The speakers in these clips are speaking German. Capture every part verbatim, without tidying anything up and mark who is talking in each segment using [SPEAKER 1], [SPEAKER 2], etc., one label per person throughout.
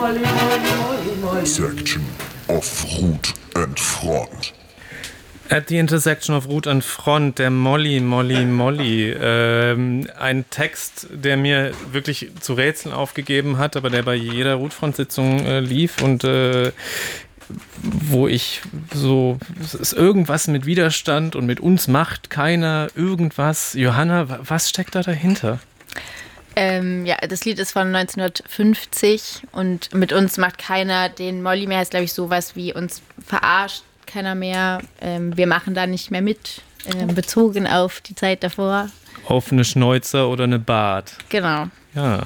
[SPEAKER 1] Section of Root and Front.
[SPEAKER 2] At the Intersection of Root and Front, der Molly, Molly, Molly. Ähm, ein Text, der mir wirklich zu Rätseln aufgegeben hat, aber der bei jeder Root-Front-Sitzung äh, lief und äh, wo ich so, es ist irgendwas mit Widerstand und mit uns macht keiner irgendwas. Johanna, was steckt da dahinter?
[SPEAKER 3] Ähm, ja, das Lied ist von neunzehnhundertfünfzig und mit uns macht keiner den Molly mehr, heißt glaube ich sowas wie uns verarscht keiner mehr, ähm, wir machen da nicht mehr mit, ähm, bezogen auf die Zeit davor.
[SPEAKER 2] Auf eine Schnäuzer oder eine Bart.
[SPEAKER 3] Genau.
[SPEAKER 2] Ja,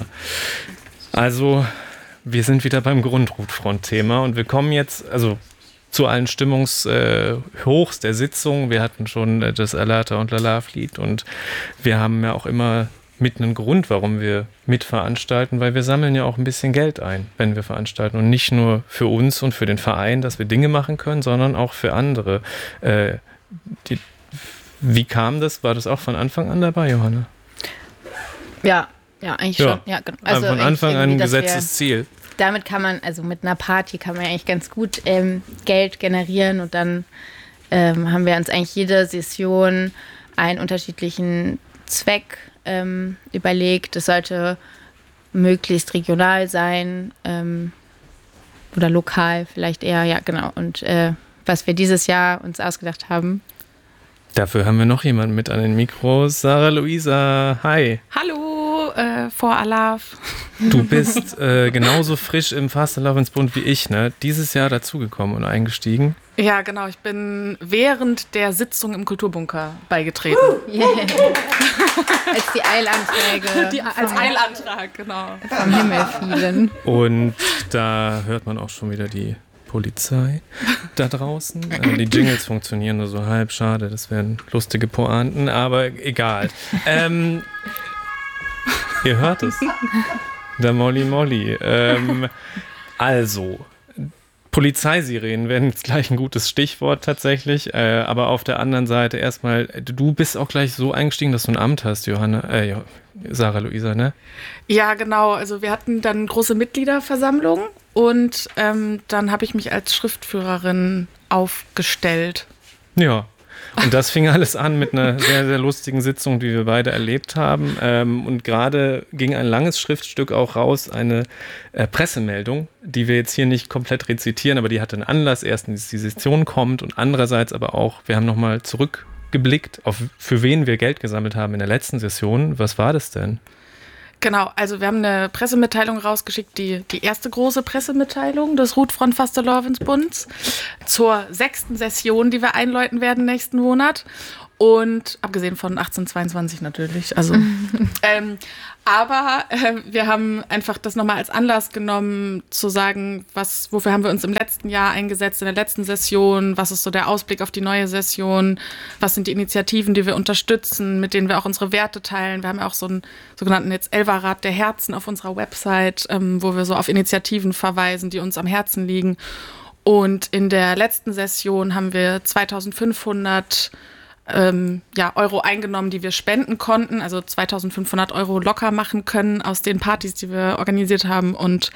[SPEAKER 2] also wir sind wieder beim Grundroot-Front-Thema und wir kommen jetzt, also zu allen Stimmungshochs äh, der Sitzung. Wir hatten schon äh, das Alata und Lalav-Lied und wir haben ja auch immer mit einem Grund, warum wir mitveranstalten, weil wir sammeln ja auch ein bisschen Geld ein, wenn wir veranstalten und nicht nur für uns und für den Verein, dass wir Dinge machen können, sondern auch für andere. Äh, die, wie kam das? War das auch von Anfang an dabei, Johanna?
[SPEAKER 3] Ja, ja, eigentlich
[SPEAKER 2] ja.
[SPEAKER 3] schon. Ja, genau. Also
[SPEAKER 2] von Anfang an ein gesetztes Ziel.
[SPEAKER 3] Damit kann man, also mit einer Party kann man eigentlich ganz gut ähm, Geld generieren und dann ähm, haben wir uns eigentlich jede Session einen unterschiedlichen Zweck ähm, überlegt. Es sollte möglichst regional sein ähm, oder lokal vielleicht eher, ja genau. Und äh, was wir dieses Jahr uns ausgedacht haben.
[SPEAKER 2] Dafür haben wir noch jemanden mit an den Mikros. Sarah Luisa, hi.
[SPEAKER 4] Hallo, äh, vor Alaf.
[SPEAKER 2] Du bist äh, genauso frisch im Fastelavensbund wie ich, ne? Dieses Jahr dazugekommen und eingestiegen.
[SPEAKER 4] Ja, genau. Ich bin während der Sitzung im Kulturbunker beigetreten.
[SPEAKER 3] Uh, yeah. Als die Eilanträge.
[SPEAKER 4] Die, als vom, Eilantrag, genau.
[SPEAKER 3] Vom Himmel fielen.
[SPEAKER 2] Und da hört man auch schon wieder die Polizei da draußen. Äh, die Jingles funktionieren nur so halb, schade, das wären lustige Pointen, aber egal. Ähm, ihr hört es. Der Molly Molly. Ähm, also, Polizeisirenen werden jetzt gleich ein gutes Stichwort tatsächlich, äh, aber auf der anderen Seite erstmal, du bist auch gleich so eingestiegen, dass du ein Amt hast, Johanna, äh, Sarah Luisa, ne?
[SPEAKER 4] Ja, genau. Also wir hatten dann große Mitgliederversammlung und ähm, dann habe ich mich als Schriftführerin aufgestellt.
[SPEAKER 2] Ja. Und das fing alles an mit einer sehr, sehr lustigen Sitzung, die wir beide erlebt haben. Ähm, und gerade ging ein langes Schriftstück auch raus, eine äh, Pressemeldung, die wir jetzt hier nicht komplett rezitieren, aber die hatte einen Anlass. Erstens, die Session kommt und andererseits aber auch, wir haben nochmal zurückgeblickt, auf für wen wir Geld gesammelt haben in der letzten Session. Was war das denn?
[SPEAKER 4] Genau, also wir haben eine Pressemitteilung rausgeschickt, die, die erste große Pressemitteilung des Root-Front Fastelavensbunds zur sechsten Session, die wir einläuten werden nächsten Monat. Und abgesehen von achtzehnhundertzweiundzwanzig natürlich. Also, ähm, aber äh, wir haben einfach das nochmal als Anlass genommen, zu sagen, was, wofür haben wir uns im letzten Jahr eingesetzt, in der letzten Session, was ist so der Ausblick auf die neue Session, was sind die Initiativen, die wir unterstützen, mit denen wir auch unsere Werte teilen. Wir haben ja auch so einen sogenannten jetzt Elferrat der Herzen auf unserer Website, ähm, wo wir so auf Initiativen verweisen, die uns am Herzen liegen. Und in der letzten Session haben wir zweitausendfünfhundert Ähm, ja, Euro eingenommen, die wir spenden konnten, also zweitausendfünfhundert Euro locker machen können aus den Partys, die wir organisiert haben. Und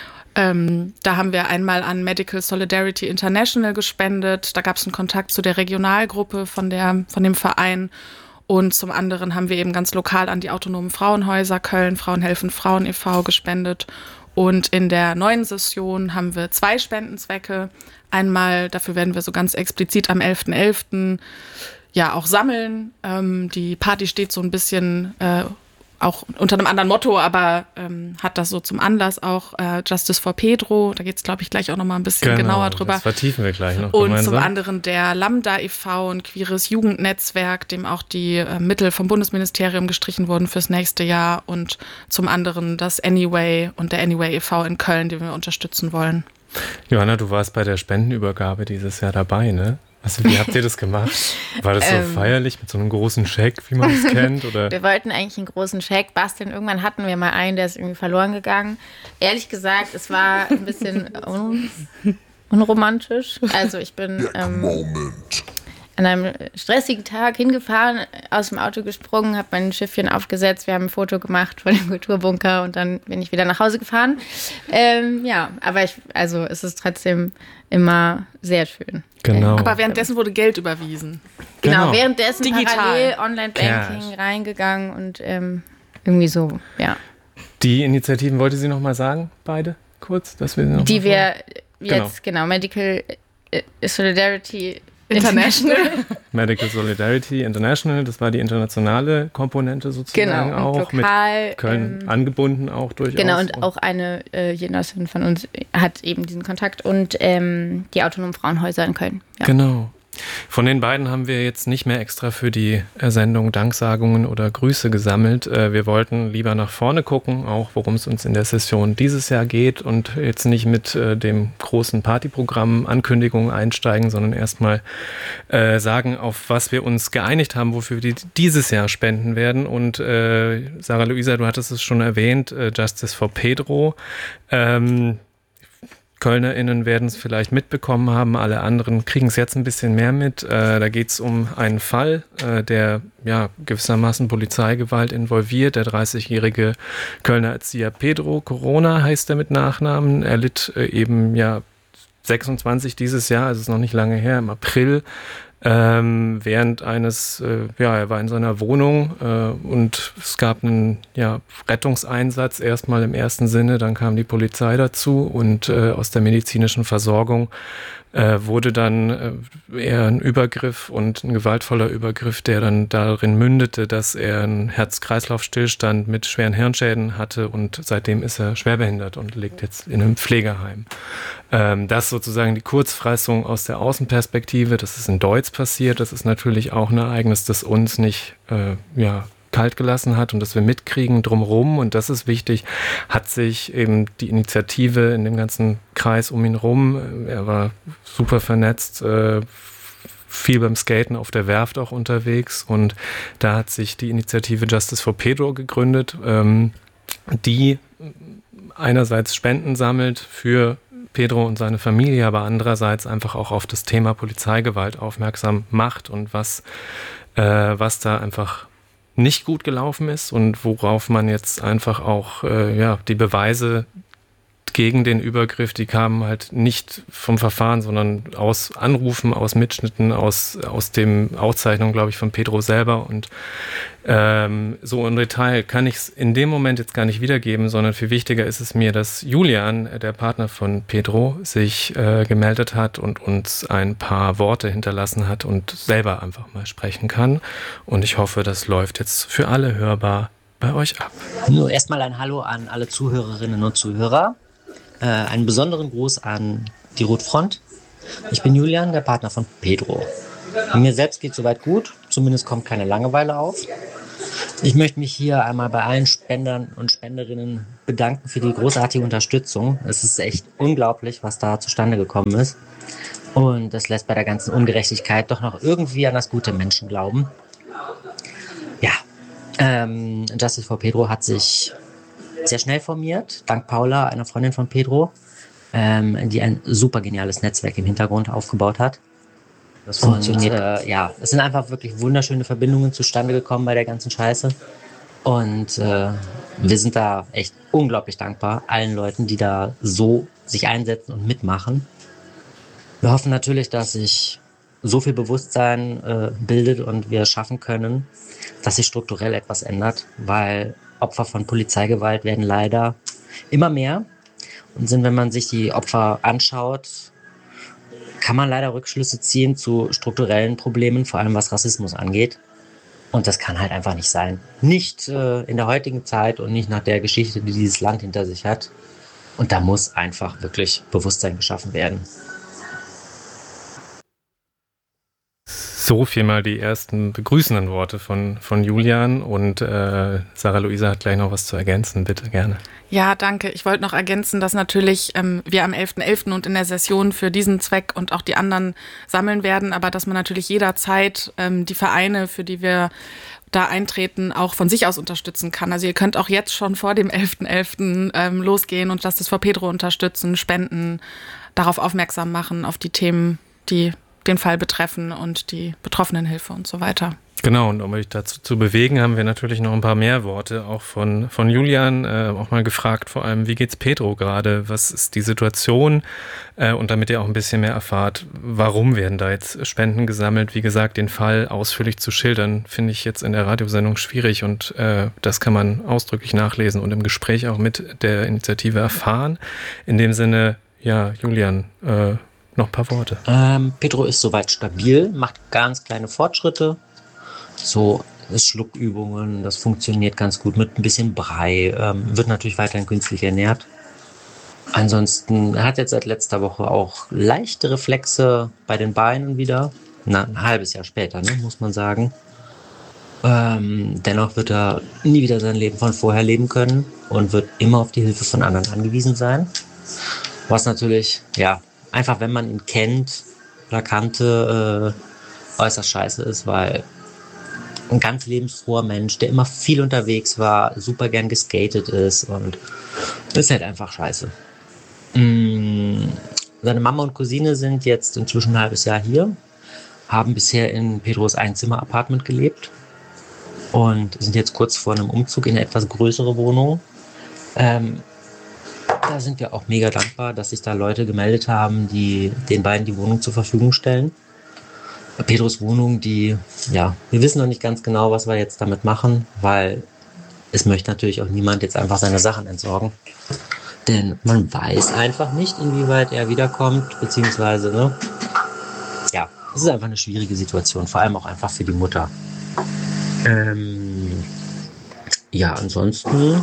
[SPEAKER 4] ähm, da haben wir einmal an Medical Solidarity International gespendet. Da gab es einen Kontakt zu der Regionalgruppe von, der, von dem Verein. Und zum anderen haben wir eben ganz lokal an die autonomen Frauenhäuser Köln, Frauen helfen Frauen e V gespendet. Und in der neuen Session haben wir zwei Spendenzwecke. Einmal, dafür werden wir so ganz explizit am elften elften ja auch sammeln. Ähm, die Party steht so ein bisschen äh, auch unter einem anderen Motto, aber ähm, hat das so zum Anlass auch äh, Justice for Pedro. Da geht es, glaube ich, gleich auch noch mal ein bisschen
[SPEAKER 2] genau,
[SPEAKER 4] genauer drüber.
[SPEAKER 2] Das vertiefen wir gleich noch
[SPEAKER 4] Und
[SPEAKER 2] gemeinsam.
[SPEAKER 4] zum anderen der Lambda e V, ein queeres Jugendnetzwerk, dem auch die äh, Mittel vom Bundesministerium gestrichen wurden fürs nächste Jahr. Und zum anderen das Anyway und der Anyway e V in Köln, den wir unterstützen wollen.
[SPEAKER 2] Johanna, du warst bei der Spendenübergabe dieses Jahr dabei, ne? Also, wie habt ihr das gemacht? War das so ähm, feierlich mit so einem großen Scheck, wie man es kennt? Oder?
[SPEAKER 3] Wir wollten eigentlich einen großen Scheck basteln. Irgendwann hatten wir mal einen, der ist irgendwie verloren gegangen. Ehrlich gesagt, es war ein bisschen un- unromantisch. Also ich bin... Ähm, an einem stressigen Tag hingefahren, aus dem Auto gesprungen, habe mein Schiffchen aufgesetzt, wir haben ein Foto gemacht von dem Kulturbunker und dann bin ich wieder nach Hause gefahren. Ähm, ja, aber ich, also es ist trotzdem immer sehr schön.
[SPEAKER 2] Genau.
[SPEAKER 4] Aber währenddessen wurde Geld überwiesen.
[SPEAKER 3] Genau,
[SPEAKER 2] Genau.
[SPEAKER 3] währenddessen
[SPEAKER 4] Digital.
[SPEAKER 3] parallel Online-Banking
[SPEAKER 2] Cash.
[SPEAKER 3] reingegangen und ähm, irgendwie so, ja.
[SPEAKER 2] Die Initiativen, wollte sie noch mal sagen, beide kurz? Dass wir sie noch
[SPEAKER 3] Die
[SPEAKER 2] mal
[SPEAKER 3] wir
[SPEAKER 2] Genau.
[SPEAKER 3] jetzt, genau, Medical äh, Solidarity
[SPEAKER 4] International.
[SPEAKER 2] Medical Solidarity International, das war die internationale Komponente sozusagen
[SPEAKER 3] Genau, und
[SPEAKER 2] auch,
[SPEAKER 3] lokal,
[SPEAKER 2] mit Köln
[SPEAKER 3] ähm,
[SPEAKER 2] angebunden auch durchaus.
[SPEAKER 3] Genau, und auch eine äh, Genossin von uns hat eben diesen Kontakt und ähm, die autonomen Frauenhäuser in Köln. Ja.
[SPEAKER 2] Genau. Von den beiden haben wir jetzt nicht mehr extra für die äh, Sendung Danksagungen oder Grüße gesammelt. Äh, wir wollten lieber nach vorne gucken, auch worum es uns in der Session dieses Jahr geht und jetzt nicht mit äh, dem großen Partyprogramm Ankündigungen einsteigen, sondern erstmal äh, sagen, auf was wir uns geeinigt haben, wofür wir dieses Jahr spenden werden. Und äh, Sarah Luisa, du hattest es schon erwähnt, äh, Justice for Pedro. Ähm, KölnerInnen werden es vielleicht mitbekommen haben, alle anderen kriegen es jetzt ein bisschen mehr mit. Äh, da geht es um einen Fall, äh, der ja gewissermaßen Polizeigewalt involviert. Der dreißigjährige Kölner Erzieher Pedro Corona heißt er mit Nachnamen. Er litt äh, eben ja sechsundzwanzig dieses Jahr, also ist noch nicht lange her, im April, ähm, während eines, äh, ja, er war in seiner Wohnung äh, und es gab einen ja, Rettungseinsatz, erstmal im ersten Sinne, dann kam die Polizei dazu und äh, aus der medizinischen Versorgung äh, wurde dann äh, eher ein Übergriff und ein gewaltvoller Übergriff, der dann darin mündete, dass er einen Herz-Kreislauf-Stillstand mit schweren Hirnschäden hatte und seitdem ist er schwerbehindert und liegt jetzt in einem Pflegeheim. Ähm, das sozusagen die Kurzfassung aus der Außenperspektive, das ist in Deutz passiert, das ist natürlich auch ein Ereignis, das uns nicht äh, ja, kalt gelassen hat und das wir mitkriegen drumherum und das ist wichtig, hat sich eben die Initiative in dem ganzen Kreis um ihn rum, er war super vernetzt, äh, viel beim Skaten auf der Werft auch unterwegs und da hat sich die Initiative Justice for Pedro gegründet, ähm, die einerseits Spenden sammelt für Pedro und seine Familie, aber andererseits einfach auch auf das Thema Polizeigewalt aufmerksam macht und was, äh, was da einfach nicht gut gelaufen ist und worauf man jetzt einfach auch äh, ja, die Beweise gegen den Übergriff, die kamen halt nicht vom Verfahren, sondern aus Anrufen, aus Mitschnitten, aus, aus dem Aufzeichnung, glaube ich, von Pedro selber. Und ähm, so im Detail kann ich es in dem Moment jetzt gar nicht wiedergeben, sondern viel wichtiger ist es mir, dass Julian, der Partner von Pedro, sich äh, gemeldet hat und uns ein paar Worte hinterlassen hat und selber einfach mal sprechen kann. Und ich hoffe, das läuft jetzt für alle hörbar bei euch ab.
[SPEAKER 5] Nur erstmal ein Hallo an alle Zuhörerinnen und Zuhörer. Äh, einen besonderen Gruß an die Rotfront. Ich bin Julian, der Partner von Pedro. Mir selbst geht soweit gut, zumindest kommt keine Langeweile auf. Ich möchte mich hier einmal bei allen Spendern und Spenderinnen bedanken für die großartige Unterstützung. Es ist echt unglaublich, was da zustande gekommen ist. Und das lässt bei der ganzen Ungerechtigkeit doch noch irgendwie an das gute Menschen glauben. Ja, ähm, Justice for Pedro hat sich sehr schnell formiert, dank Paula, einer Freundin von Pedro, ähm, die ein super geniales Netzwerk im Hintergrund aufgebaut hat. Das funktioniert. Und, äh, ja, es sind einfach wirklich wunderschöne Verbindungen zustande gekommen bei der ganzen Scheiße. Und äh, wir sind da echt unglaublich dankbar allen Leuten, die da so sich einsetzen und mitmachen. Wir hoffen natürlich, dass sich so viel Bewusstsein äh, bildet und wir schaffen können, dass sich strukturell etwas ändert, weil Opfer von Polizeigewalt werden leider immer mehr und sind, wenn man sich die Opfer anschaut, kann man leider Rückschlüsse ziehen zu strukturellen Problemen, vor allem was Rassismus angeht. Und das kann halt einfach nicht sein. Nicht äh, in der heutigen Zeit und nicht nach der Geschichte, die dieses Land hinter sich hat. Und da muss einfach wirklich Bewusstsein geschaffen werden.
[SPEAKER 2] So viel mal die ersten begrüßenden Worte von, von Julian und äh, Sarah Luisa hat gleich noch was zu ergänzen, bitte gerne.
[SPEAKER 4] Ja, danke. Ich wollte noch ergänzen, dass natürlich ähm, wir am elften elften und in der Session für diesen Zweck und auch die anderen sammeln werden, aber dass man natürlich jederzeit ähm, die Vereine, für die wir da eintreten, auch von sich aus unterstützen kann. Also ihr könnt auch jetzt schon vor dem elften elften ähm, losgehen und Justice for Pedro unterstützen, spenden, darauf aufmerksam machen, auf die Themen, die den Fall betreffen und die Betroffenenhilfe und so weiter.
[SPEAKER 2] Genau, und um euch dazu zu bewegen, haben wir natürlich noch ein paar mehr Worte auch von, von Julian, äh, auch mal gefragt, vor allem, wie geht's Pedro gerade, was ist die Situation, äh, und damit ihr auch ein bisschen mehr erfahrt, warum werden da jetzt Spenden gesammelt. Wie gesagt, den Fall ausführlich zu schildern, finde ich jetzt in der Radiosendung schwierig, und äh, das kann man ausdrücklich nachlesen und im Gespräch auch mit der Initiative erfahren. In dem Sinne, ja, Julian, äh, noch ein paar Worte.
[SPEAKER 5] Ähm, Pedro ist soweit stabil, macht ganz kleine Fortschritte. So Schluckübungen, das funktioniert ganz gut mit ein bisschen Brei, ähm, wird natürlich weiterhin künstlich ernährt. Ansonsten, er hat jetzt seit letzter Woche auch leichte Reflexe bei den Beinen wieder. Na, ein halbes Jahr später, ne, muss man sagen. Ähm, dennoch wird er nie wieder sein Leben von vorher leben können und wird immer auf die Hilfe von anderen angewiesen sein. Was natürlich, ja, einfach wenn man ihn kennt oder kannte, äh, äußerst scheiße ist, weil ein ganz lebensfroher Mensch, der immer viel unterwegs war, super gern geskatet ist, und das ist halt einfach scheiße. Mm, seine Mama und Cousine sind jetzt inzwischen ein halbes Jahr hier, haben bisher in Pedros Einzimmer-Apartment gelebt und sind jetzt kurz vor einem Umzug in eine etwas größere Wohnung. Ähm, da sind wir auch mega dankbar, dass sich da Leute gemeldet haben, die den beiden die Wohnung zur Verfügung stellen. Pedros Wohnung, die, ja, wir wissen noch nicht ganz genau, was wir jetzt damit machen, weil es möchte natürlich auch niemand jetzt einfach seine Sachen entsorgen. Denn man weiß einfach nicht, inwieweit er wiederkommt, beziehungsweise, ne, ja, es ist einfach eine schwierige Situation, vor allem auch einfach für die Mutter. Ähm, ja, ansonsten,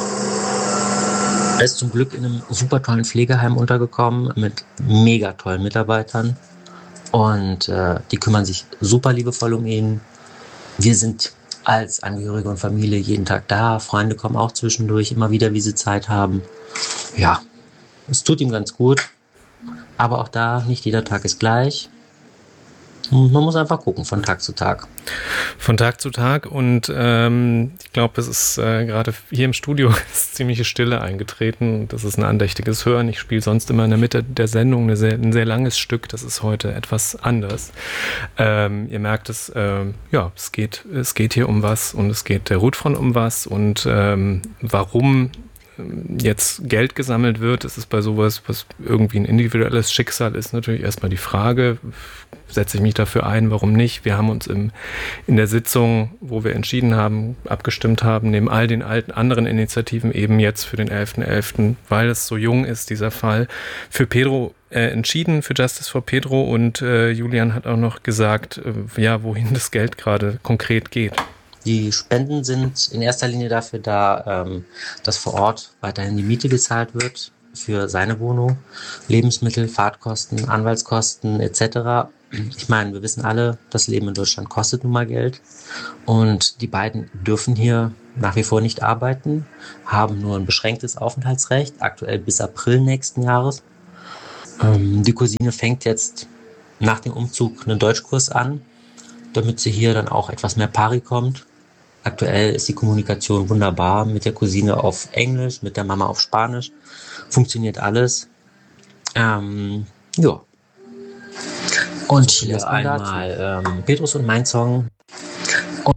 [SPEAKER 5] er ist zum Glück in einem super tollen Pflegeheim untergekommen mit mega tollen Mitarbeitern. Und äh, die kümmern sich super liebevoll um ihn. Wir sind als Angehörige und Familie jeden Tag da. Freunde kommen auch zwischendurch, immer wieder, wie sie Zeit haben. Ja, es tut ihm ganz gut. Aber auch da, nicht jeder Tag ist gleich. Und man muss einfach gucken, von Tag zu Tag.
[SPEAKER 2] Von Tag zu Tag, und ähm, ich glaube, es ist äh, gerade hier im Studio ist ziemliche Stille eingetreten. Das ist ein andächtiges Hören. Ich spiele sonst immer in der Mitte der Sendung eine sehr, ein sehr langes Stück. Das ist heute etwas anders. Ähm, ihr merkt es, ähm, ja, es geht, es geht hier um was, und es geht der Rotfront um was, und ähm, warum jetzt Geld gesammelt wird, ist es bei sowas, was irgendwie ein individuelles Schicksal ist, natürlich erstmal die Frage, setze ich mich dafür ein, warum nicht? Wir haben uns im, in der Sitzung, wo wir entschieden haben, abgestimmt haben, neben all den alten anderen Initiativen eben jetzt für den elften elften, weil es so jung ist, dieser Fall, für Pedro äh, entschieden, für Justice for Pedro, und äh, Julian hat auch noch gesagt, äh, ja, wohin das Geld gerade konkret geht.
[SPEAKER 5] Die Spenden sind in erster Linie dafür da, ähm, dass vor Ort weiterhin die Miete gezahlt wird für seine Wohnung, Lebensmittel, Fahrtkosten, Anwaltskosten et cetera. Ich meine, wir wissen alle, das Leben in Deutschland kostet nun mal Geld, und die beiden dürfen hier nach wie vor nicht arbeiten, haben nur ein beschränktes Aufenthaltsrecht, aktuell bis April nächsten Jahres. Ähm, die Cousine fängt jetzt nach dem Umzug einen Deutschkurs an, damit sie hier dann auch etwas mehr pari kommt. Aktuell ist die Kommunikation wunderbar mit der Cousine auf Englisch, mit der Mama auf Spanisch. Funktioniert alles. Ähm, ja. Und hier einmal ähm, Pedros und mein Song. Und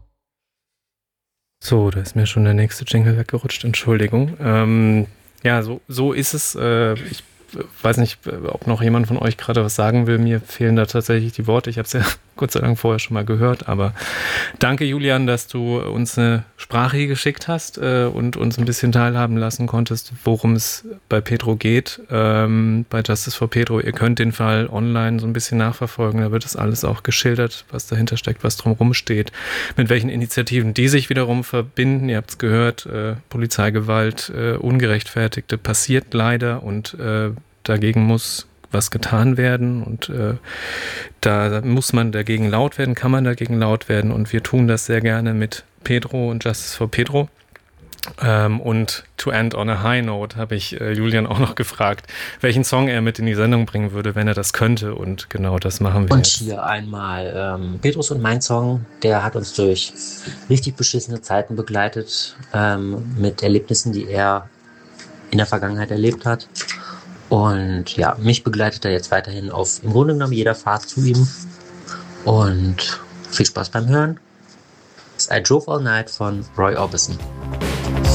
[SPEAKER 2] so, da ist mir schon der nächste Jingle weggerutscht, Entschuldigung. Ähm, ja, so, so ist es. Äh, ich weiß nicht, ob noch jemand von euch gerade was sagen will. Mir fehlen da tatsächlich die Worte. Ich habe es ja Gott sei Dank vorher schon mal gehört. Aber danke, Julian, dass du uns eine Sprache geschickt hast äh, und uns ein bisschen teilhaben lassen konntest, worum es bei Pedro geht, ähm, bei Justice for Pedro. Ihr könnt den Fall online so ein bisschen nachverfolgen. Da wird es alles auch geschildert, was dahinter steckt, was drumherum steht, mit welchen Initiativen die sich wiederum verbinden. Ihr habt es gehört, äh, Polizeigewalt, äh, ungerechtfertigte passiert leider, und äh, dagegen muss was getan werden, und äh, da muss man dagegen laut werden, kann man dagegen laut werden, und wir tun das sehr gerne mit Pedro und Justice for Pedro. Ähm, und to end on a high note habe ich äh, Julian auch noch gefragt, welchen Song er mit in die Sendung bringen würde, wenn er das könnte, und genau das machen wir
[SPEAKER 5] Und
[SPEAKER 2] jetzt.
[SPEAKER 5] hier einmal ähm, Pedros und mein Song, der hat uns durch richtig beschissene Zeiten begleitet, ähm, mit Erlebnissen, die er in der Vergangenheit erlebt hat. Und ja, mich begleitet er jetzt weiterhin auf im Grunde genommen jeder Fahrt zu ihm. Und viel Spaß beim Hören. I Drove All Night von Roy Orbison.